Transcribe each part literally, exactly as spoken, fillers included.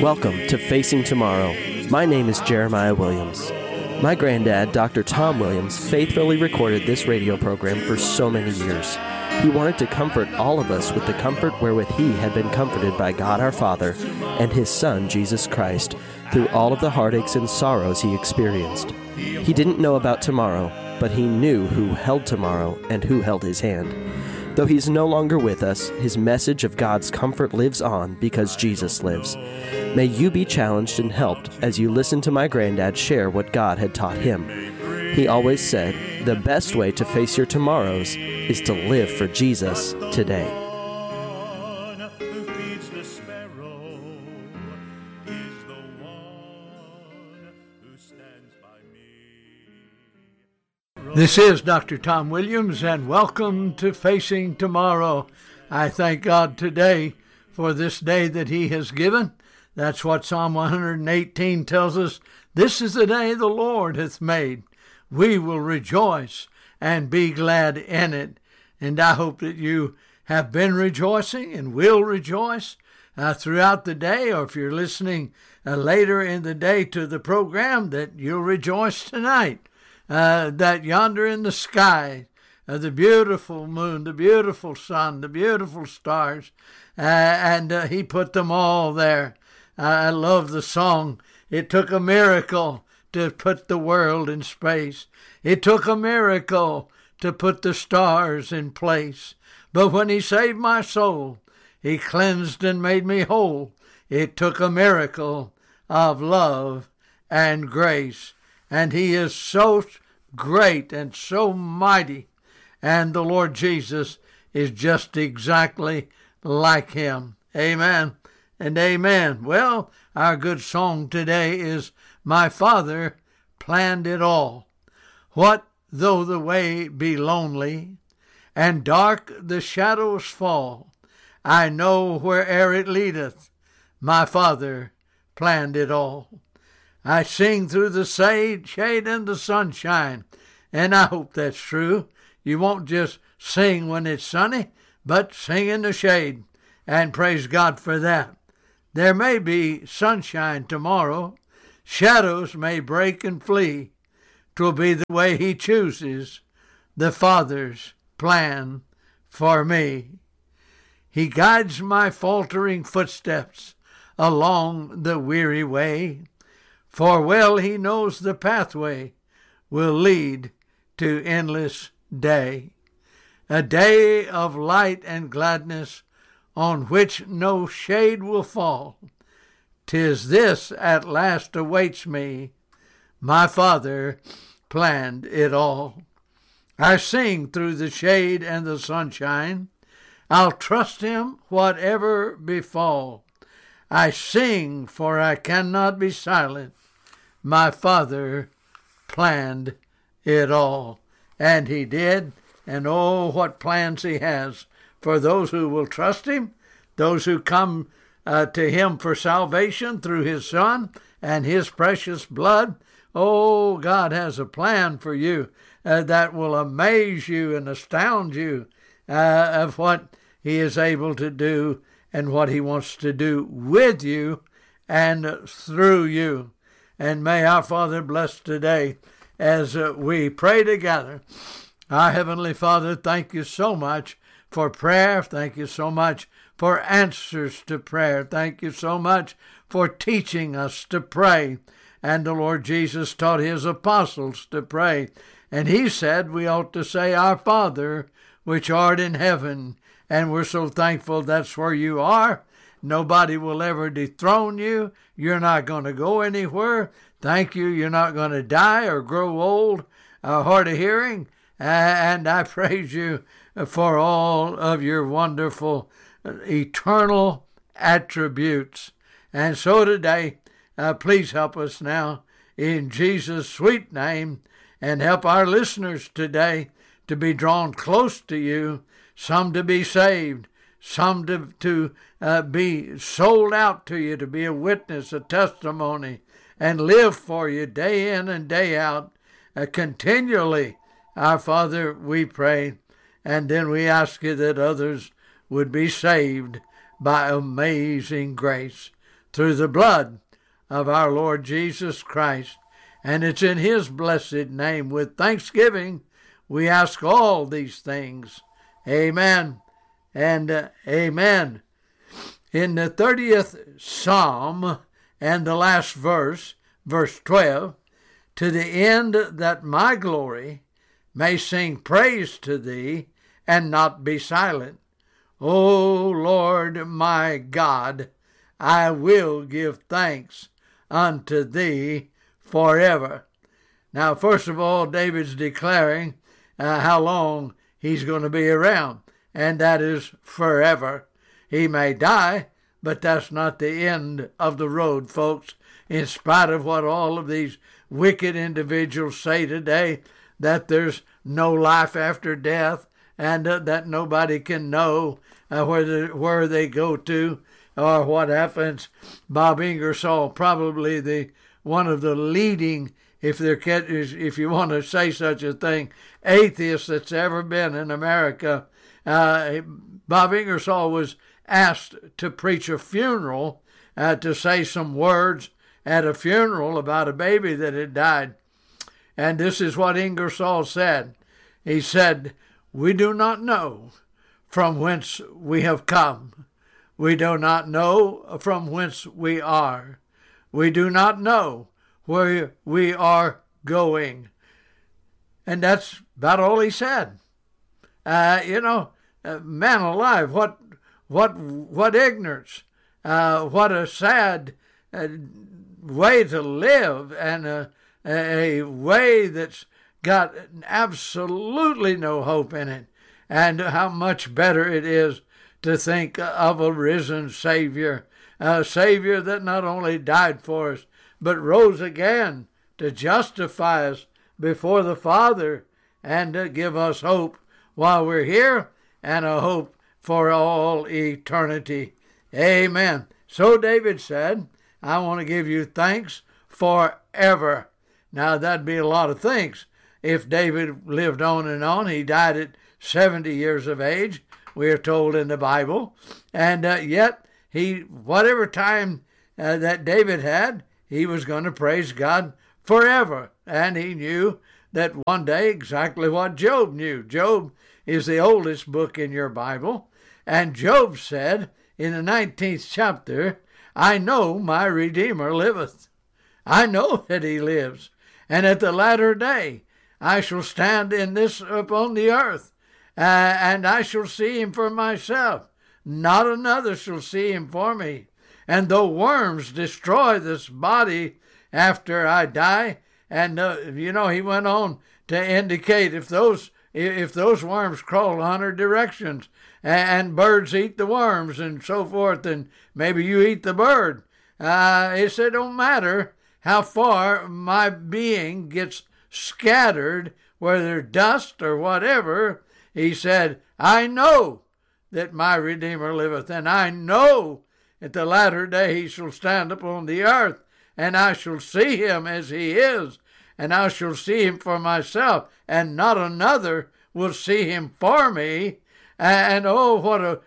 Welcome to Facing Tomorrow. My name is Jeremiah Williams. My granddad, Doctor Tom Williams, faithfully recorded this radio program for so many years. He wanted to comfort all of us with the comfort wherewith he had been comforted by God our Father and his Son, Jesus Christ, through all of the heartaches and sorrows he experienced. He didn't know about tomorrow, but he knew who held tomorrow and who held his hand. Though he's no longer with us, his message of God's comfort lives on because Jesus lives. May you be challenged and helped as you listen to my granddad share what God had taught him. He always said, the best way to face your tomorrows is to live for Jesus today. This is Doctor Tom Williams, and welcome to Facing Tomorrow. I thank God today for this day that he has given. That's what Psalm one hundred eighteen tells us. This is the day the Lord hath made. We will rejoice and be glad in it. And I hope that you have been rejoicing and will rejoice uh, throughout the day, or if you're listening uh, later in the day to the program, that you'll rejoice tonight. Uh, that yonder in the sky, uh, the beautiful moon, the beautiful sun, the beautiful stars, uh, and uh, he put them all there. Uh, I love the song, it took a miracle to put the world in space. It took a miracle to put the stars in place. But when he saved my soul, he cleansed and made me whole. It took a miracle of love and grace. And he is so great and so mighty. And the Lord Jesus is just exactly like him. Amen and amen. Well, our good song today is My Father Planned It All. What though the way be lonely, and dark the shadows fall, I know where'er it leadeth, my Father planned it all. I sing through the shade, shade and the sunshine, and I hope that's true. You won't just sing when it's sunny, but sing in the shade, and praise God for that. There may be sunshine tomorrow, shadows may break and flee. 'Twill be the way he chooses, the Father's plan for me. He guides my faltering footsteps along the weary way, for well he knows the pathway will lead to endless day. A day of light and gladness on which no shade will fall. 'Tis this at last awaits me. My Father planned it all. I sing through the shade and the sunshine. I'll trust him whatever befall. I sing, for I cannot be silent. My Father planned it all. And he did. And oh, what plans he has for those who will trust him, those who come uh, to him for salvation through his Son and his precious blood. Oh, God has a plan for you uh, that will amaze you and astound you uh, of what he is able to do and what he wants to do with you and through you. And may our Father bless today as uh, we pray together. Our Heavenly Father, thank you so much for prayer. Thank you so much for answers to prayer. Thank you so much for teaching us to pray. And the Lord Jesus taught his apostles to pray. And he said we ought to say, Our Father, which art in heaven. And we're so thankful that's where you are. Nobody will ever dethrone you. You're not going to go anywhere. Thank you. You're not going to die or grow old or hard of hearing. And I praise you for all of your wonderful, eternal attributes. And so today, uh, please help us now in Jesus' sweet name, and help our listeners today to be drawn close to you, some to be saved, some to, to uh, be sold out to you, to be a witness, a testimony, and live for you day in and day out, uh, continually. Our Father, we pray, and then we ask you that others would be saved by amazing grace through the blood of our Lord Jesus Christ. And it's in his blessed name, with thanksgiving, we ask all these things. Amen and uh, amen. In the thirtieth Psalm and the last verse, verse twelve, to the end that my glory may sing praise to thee and not be silent. O Lord my God, I will give thanks unto thee forever. Now, first of all, David's declaring uh, how long he's going to be around, and that is forever. He may die, but that's not the end of the road, folks. In spite of what all of these wicked individuals say today, that there's no life after death, and uh, that nobody can know uh, where, the, where they go to or what happens. Bob Ingersoll, probably the one of the leading, if there can, if you want to say such a thing, atheists that's ever been in America. Uh, Bob Ingersoll was asked to preach a funeral, uh, to say some words at a funeral about a baby that had died. And this is what Ingersoll said. He said, "We do not know from whence we have come. We do not know from whence we are. We do not know where we are going." And that's about all he said. Uh, you know, uh, man alive, what what what ignorance, uh, what a sad uh, way to live, and a, a way that's got absolutely no hope in it. And how much better it is to think of a risen Savior, a Savior that not only died for us, but rose again to justify us before the Father and to give us hope while we're here and a hope for all eternity. Amen. So David said, I want to give you thanks forever. Now that'd be a lot of things. If David lived on and on, he died at seventy years of age, we are told in the Bible. And uh, yet, he, whatever time uh, that David had, he was going to praise God forever. And he knew that one day exactly what Job knew. Job is the oldest book in your Bible. And Job said in the nineteenth chapter, I know my Redeemer liveth. I know that he lives. And at the latter day, I shall stand in this upon the earth, uh, and I shall see him for myself. Not another shall see him for me. And though worms destroy this body after I die, and uh, you know, he went on to indicate if those if those worms crawl a hundred directions, and, and birds eat the worms and so forth, and maybe you eat the bird, uh, it said, don't matter how far my being gets scattered, whether dust or whatever. He said, I know that my Redeemer liveth, and I know at the latter day he shall stand upon the earth, and I shall see him as he is, and I shall see him for myself, and not another will see him for me. And oh, what a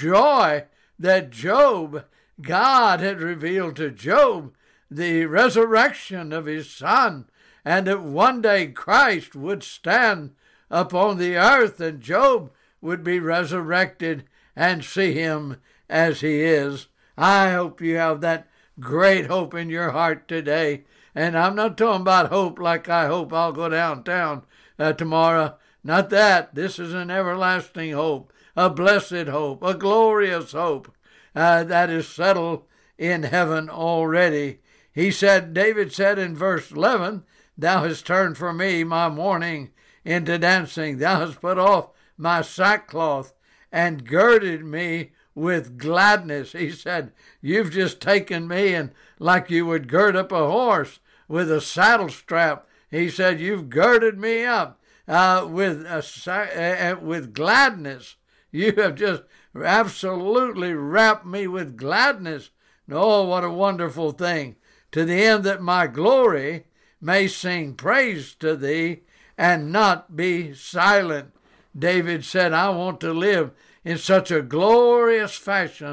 joy that Job, God had revealed to Job the resurrection of his son, and that one day Christ would stand upon the earth and Job would be resurrected and see him as he is. I hope you have that great hope in your heart today. And I'm not talking about hope like I hope I'll go downtown uh, tomorrow. Not that. This is an everlasting hope, a blessed hope, a glorious hope uh, that is settled in heaven already. He said, David said in verse eleven, Thou hast turned for me my mourning into dancing. Thou hast put off my sackcloth and girded me with gladness. He said, you've just taken me and like you would gird up a horse with a saddle strap. He said, you've girded me up uh, with, a, uh, with gladness. You have just absolutely wrapped me with gladness. Oh, what a wonderful thing. To the end that my glory may sing praise to thee and not be silent. David said, I want to live in such a glorious fashion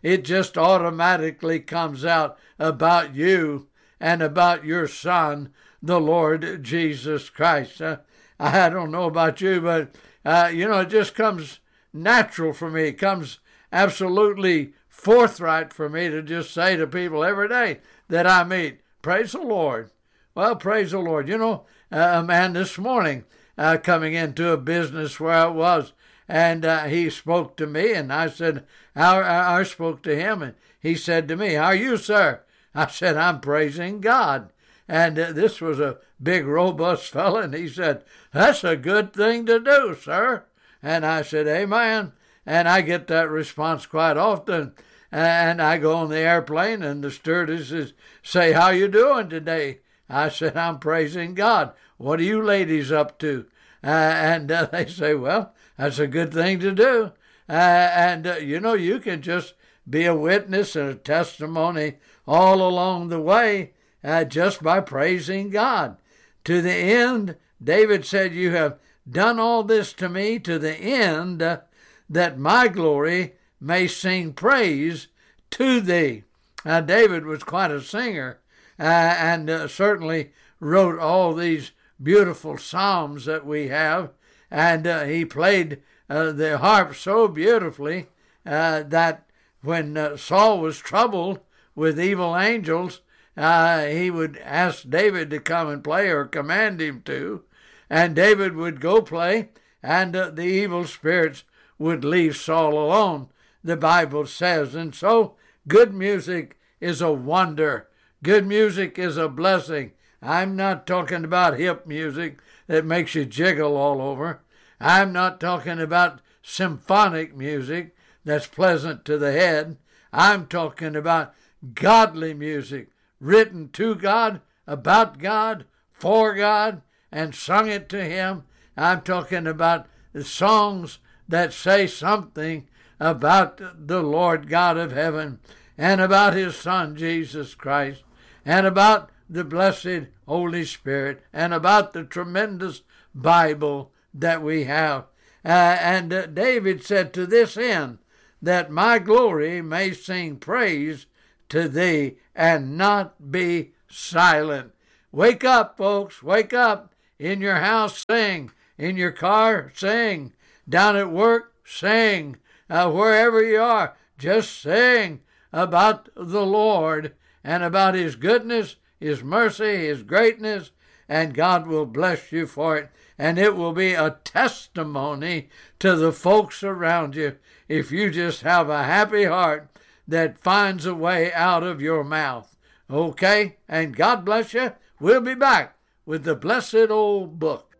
it just automatically comes out about you and about your Son, the Lord Jesus Christ. Uh, I don't know about you, but, uh, you know, it just comes natural for me. It comes absolutely forthright for me to just say to people every day that I meet, praise the Lord. Well, praise the Lord. You know, uh, a man this morning uh, coming into a business where I was, and uh, he spoke to me, and I said, how, I spoke to him, and he said to me, how are you, sir? I said, I'm praising God. And uh, this was a big, robust fellow, and he said, that's a good thing to do, sir. And I said, amen. And I get that response quite often. And I go on the airplane, and the stewardesses say, how you doing today? I said, I'm praising God. What are you ladies up to? Uh, and uh, they say, well, that's a good thing to do. Uh, and, uh, you know, you can just be a witness and a testimony all along the way uh, just by praising God. To the end, David said, you have done all this to me to the end uh, that my glory may sing praise to thee. Now, David was quite a singer uh, and uh, certainly wrote all these beautiful psalms that we have. And uh, he played uh, the harp so beautifully uh, that when uh, Saul was troubled with evil angels, uh, he would ask David to come and play or command him to. And David would go play, and uh, the evil spirits would leave Saul alone, the Bible says. And so good music is a wonder. Good music is a blessing. I'm not talking about hip music that makes you jiggle all over. I'm not talking about symphonic music that's pleasant to the head. I'm talking about godly music, written to God, about God, for God, and sung it to Him. I'm talking about the songs that say something about the Lord God of heaven, and about His Son, Jesus Christ, and about the blessed Holy Spirit, and about the tremendous Bible that we have. Uh, and uh, David said, to this end, that my glory may sing praise to thee and not be silent. Wake up, folks, wake up. In your house, sing. In your car, sing. Down at work, sing. Uh, wherever you are, just sing about the Lord and about His goodness, His mercy, His greatness, and God will bless you for it. And it will be a testimony to the folks around you if you just have a happy heart that finds a way out of your mouth. Okay? And God bless you. We'll be back with the blessed old book.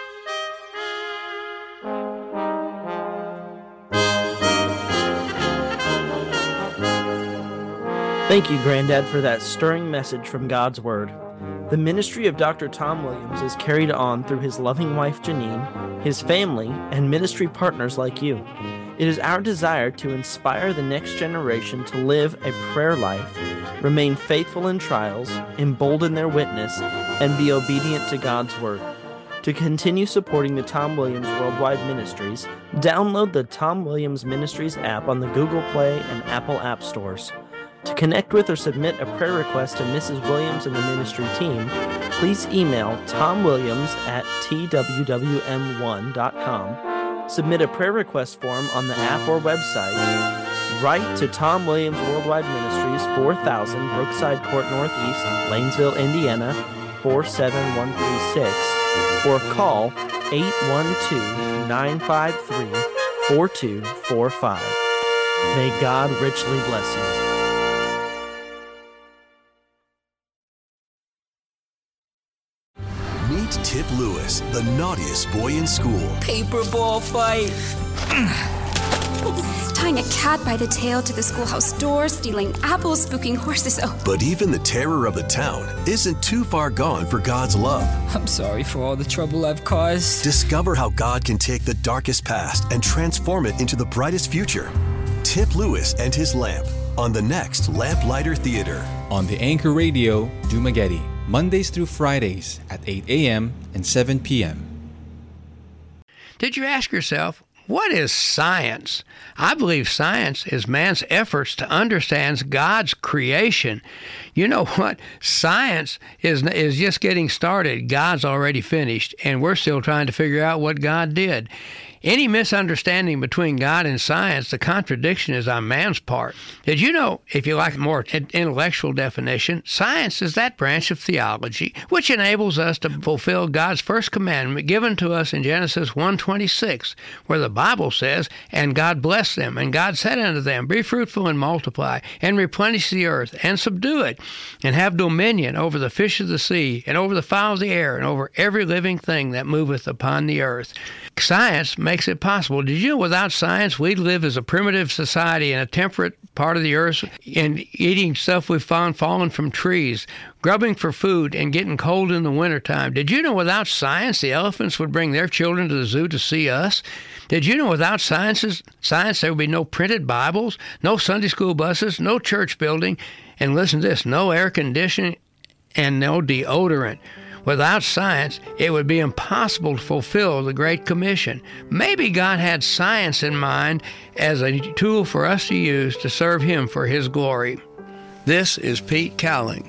Thank you, Granddad, for that stirring message from God's Word. The ministry of Doctor Tom Williams is carried on through his loving wife, Janine, his family, and ministry partners like you. It is our desire to inspire the next generation to live a prayer life, remain faithful in trials, embolden their witness, and be obedient to God's Word. To continue supporting the Tom Williams Worldwide Ministries, download the Tom Williams Ministries app on the Google Play and Apple App Stores. To connect with or submit a prayer request to Missus Williams and the ministry team, please email tomwilliams at t w w m one dot com, submit a prayer request form on the app or website, write to Tom Williams Worldwide Ministries, four thousand Brookside Court Northeast, Lanesville, Indiana, four seven one three six, or call eight one two, nine five three, four two four five. May God richly bless you. Tip Lewis, the naughtiest boy in school. Paper ball fight. Tying a cat by the tail to the schoolhouse door, stealing apples, spooking horses. Oh. But even the terror of the town isn't too far gone for God's love. I'm sorry for all the trouble I've caused. Discover how God can take the darkest past and transform it into the brightest future. Tip Lewis and His Lamp on the next Lamplighter Theater. On the Anchor Radio, Dumaguete. Mondays through Fridays at eight a.m. and seven p.m. Did you ask yourself, What is science? I believe science is man's efforts to understand God's creation. You know what? Science is is just getting started. God's already finished, and we're still trying to figure out what God did. Any misunderstanding between God and science, the contradiction is on man's part. Did you know, if you like a more intellectual definition, science is that branch of theology which enables us to fulfill God's first commandment given to us in Genesis one twenty-six, where the Bible says, "And God blessed them, and God said unto them, Be fruitful and multiply, and replenish the earth, and subdue it, and have dominion over the fish of the sea, and over the fowl of the air, and over every living thing that moveth upon the earth." Science makes it possible. Did you know without science, we'd live as a primitive society in a temperate part of the earth and eating stuff we found fallen from trees, grubbing for food, and getting cold in the wintertime? Did you know without science, the elephants would bring their children to the zoo to see us? Did you know without sciences, science, there would be no printed Bibles, no Sunday school buses, no church building, and listen to this, no air conditioning and no deodorant? Without science, it would be impossible to fulfill the Great Commission. Maybe God had science in mind as a tool for us to use to serve Him for His glory. This is Pete Cowling.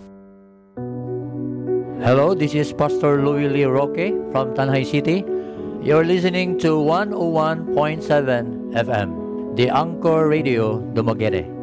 Hello, this is Pastor Louis Lee Roque from Tanay City. You're listening to one oh one point seven F M, the Anchor Radio Dumaguete.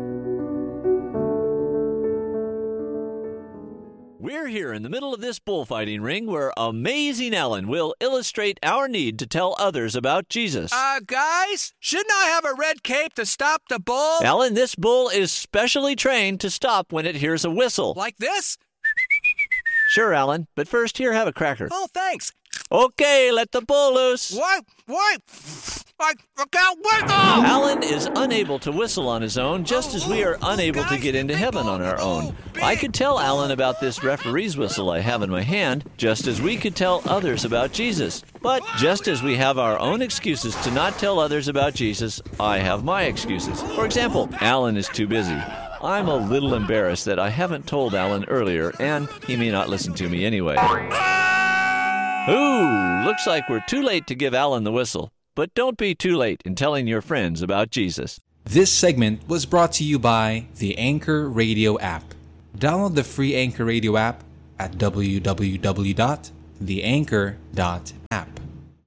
We're here in the middle of this bullfighting ring where Amazing Alan will illustrate our need to tell others about Jesus. Uh, guys, shouldn't I have a red cape to stop the bull? Alan, this bull is specially trained to stop when it hears a whistle. Like this? Sure, Alan, but first here, have a cracker. Oh, thanks. Okay, let the bull loose. What? What? I, I can't whistle! Alan is unable to whistle on his own, just as we are unable to get into heaven on our own. I could tell Alan about this referee's whistle I have in my hand, just as we could tell others about Jesus. But just as we have our own excuses to not tell others about Jesus, I have my excuses. For example, Alan is too busy. I'm a little embarrassed that I haven't told Alan earlier, and he may not listen to me anyway. Ooh, looks like we're too late to give Alan the whistle. But don't be too late in telling your friends about Jesus. This segment was brought to you by the Anchor Radio app. Download the free Anchor Radio app at w w w dot the anchor dot app.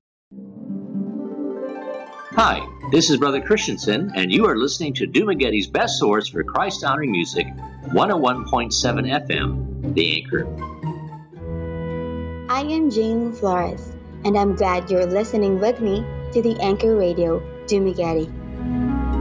Hi, this is Brother Christensen, and you are listening to Dumaguete's best source for Christ-honoring music, one oh one point seven F M, The Anchor. I am Jane Flores, and I'm glad you're listening with me to the Anchor Radio Dumaguete.